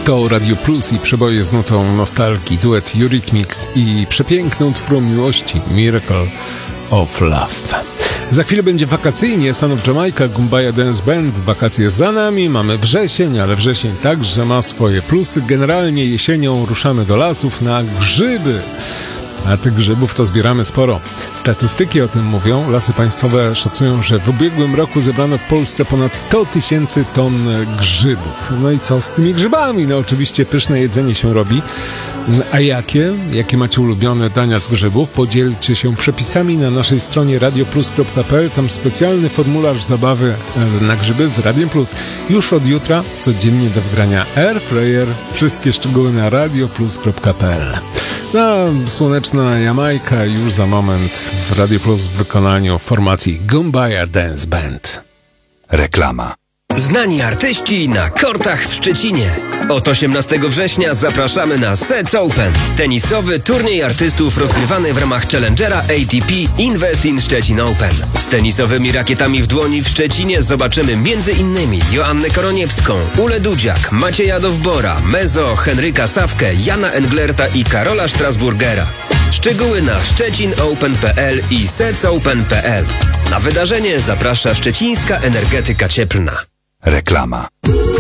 To Radio Plus i przeboje z nutą nostalgii, duet Eurythmics i przepiękne utwór miłości Miracle of Love. Za chwilę będzie wakacyjnie, Son of Jamaica, Gumbaya Dance Band. Wakacje za nami, mamy wrzesień, ale wrzesień także ma swoje plusy. Generalnie jesienią ruszamy do lasów na grzyby. A tych grzybów to zbieramy sporo. Statystyki o tym mówią. Lasy Państwowe szacują, że w ubiegłym roku zebrano w Polsce ponad 100 000 ton grzybów. No i co z tymi grzybami? No oczywiście pyszne jedzenie się robi. A jakie? Jakie macie ulubione dania z grzybów? Podzielcie się przepisami na naszej stronie radioplus.pl. Tam specjalny formularz zabawy na grzyby z Radiem Plus. Już od jutra codziennie do wygrania Airfryer. Wszystkie szczegóły na radioplus.pl. Słoneczna Jamajka już za moment w Radio Plus w wykonaniu formacji Gumbaya Dance Band. Reklama. Znani artyści na kortach w Szczecinie. Od 18 września zapraszamy na Sets Open. Tenisowy turniej artystów rozgrywany w ramach Challengera ATP Invest in Szczecin Open. Z tenisowymi rakietami w dłoni w Szczecinie zobaczymy m.in. Joannę Koroniewską, Ulę Dudziak, Macieja Dowbora, Mezo, Henryka Sawkę, Jana Englerta i Karola Strasburgera. Szczegóły na szczecinopen.pl i setsopen.pl. Na wydarzenie zaprasza Szczecińska Energetyka Cieplna. Reklama.